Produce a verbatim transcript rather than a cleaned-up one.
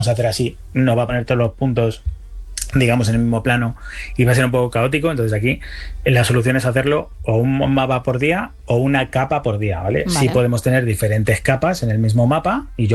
a hacer así, no va a poner todos los puntos, digamos, en el mismo plano y va a ser un poco caótico. Entonces aquí la solución es hacerlo o un mapa por día o una capa por día, ¿vale? Vale. Sí podemos tener diferentes capas en el mismo mapa y yo